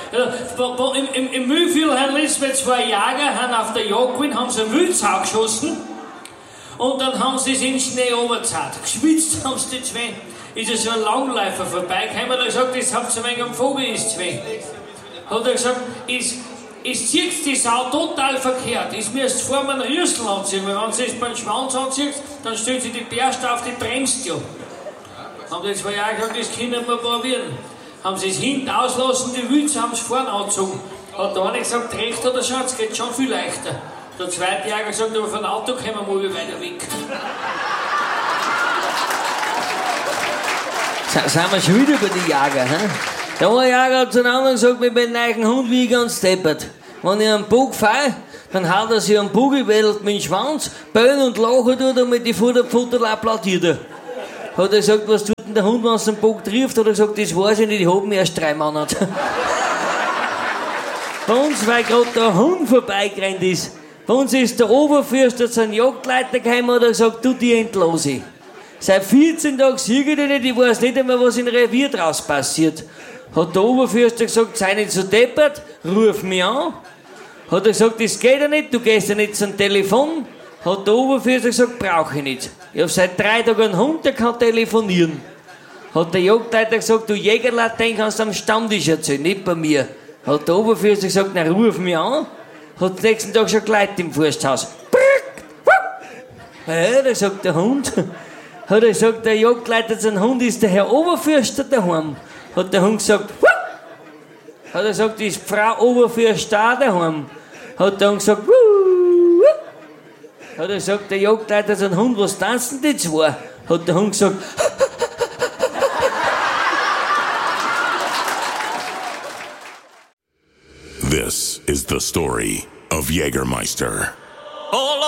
Im Mühlviertel haben letztes 2 Jäger haben auf der Jagd gewesen, haben sie einen Wildsau geschossen und dann haben sie es in den Schnee runtergezahlt. Geschwitzt haben sie die zwei. Ist ja so ein Langläufer vorbeigekommen, hat er gesagt, das habt ihr wegen am Vogel ist zwei. Hat er gesagt, es zieht die Sau total verkehrt. Es müsst vor einem Rüssel anziehen, weil wenn sie es beim Schwanz anzieht, dann stellt sie die Bärste auf, die bremst ja. Haben die 2 Jahre gesagt, das können wir probieren. Haben sie es hinten auslassen, die Wülze haben es vorne angezogen. Hat der eine gesagt, recht oder Schatz, geht schon viel leichter. Der zweite Jäger gesagt, aber von Auto kommen wir mal weiter weg. Sind wir schon wieder bei den Jäger, hä? Der eine Jäger hat zu einem anderen gesagt, mit meinem neuen Hund wie ich ganz deppert. Wenn ich einen Bug fahre, dann haut er sich am Bugelwedelt mit dem Schwanz, bellen und lachen tut und mit den Futterpfoten applaudiert er. Hat er gesagt, was tut denn der Hund, wenn es den Bug trifft? Hat er gesagt, das weiß ich nicht, ich hab ihn erst 3 Monate. Bei uns, weil gerade der Hund vorbeigerannt ist, bei uns ist der Oberfürster zu einem Jagdleiter gekommen und hat gesagt, du, die entlose ich. Seit 14 Tagen sehe ich dich nicht, ich weiß nicht einmal, was im Revier draus passiert. Hat der Oberfürster gesagt, sei nicht so deppert, ruf mich an. Hat er gesagt, das geht ja nicht, du gehst ja nicht zum Telefon. Hat der Oberfürster gesagt, brauche ich nicht. Ich hab seit 3 Tagen einen Hund, der kann telefonieren. Hat der Jagdleiter gesagt, du Jägerlatein kannst am Stammtisch erzählen, nicht bei mir. Hat der Oberfürster gesagt, na ruf mich an. Hat den nächsten Tag schon Leute im Forsthaus. Ja, da sagt der Hund. Hat er gesagt, der Jagdleiter sein Hund ist der Herr Oberfürster daheim. Hat der Hund gesagt, Wuh! Hat er gesagt, ist Frau Oberfürster auch daheim. Hat der Hund gesagt, Wuh! Hat er gesagt, der Jagdleiter sein Hund, was tanzen die zwei? Hat der Hund gesagt, This is the story of Jägermeister.